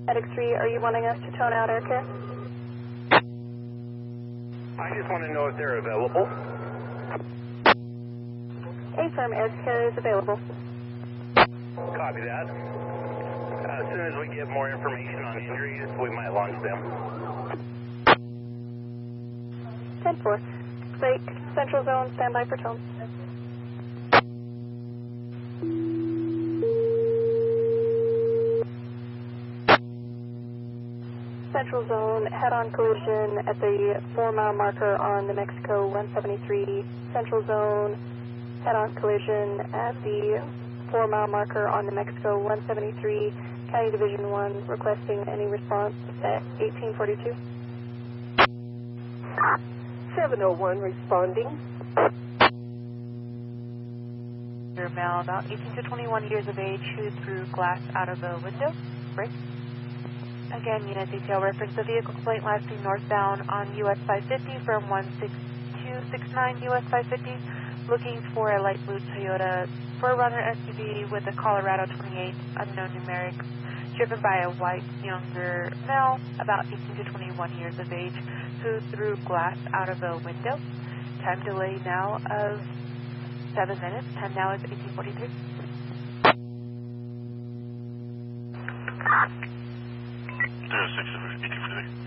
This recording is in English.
X3, are you wanting us to tone out air care? I just want to know if they're available. A-firm air care is available. Copy that. As soon as we get more information on injuries, we might launch them. 10-4. Lake Central Zone, standby for tone. Central Zone, head-on collision at the 4-mile marker on New Mexico 173. Central Zone, head-on collision at the 4-mile marker on New Mexico 173. County Division 1 requesting any response at 1842. 701 responding. Your male about 18 to 21 years of age who threw glass out of a window. Break. Again, unit detail reference the vehicle complaint lasting northbound on US 550 from 16269 US 550. Looking for a light blue Toyota 4Runner SUV with a Colorado 28 unknown numeric, driven by a white younger male about 18 to 21 years of age who threw glass out of a window. Time delay now of 7 minutes. Time now is 1843. There's 6 of 1843.